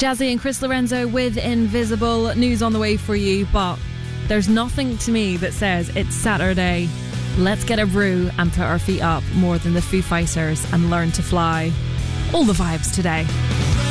Jazzy and Chris Lorenzo with Invisible. News on the way for you, but there's nothing to me that says it's Saturday, let's get a brew and put our feet up more than the Foo Fighters and Learn to Fly. All the vibes today.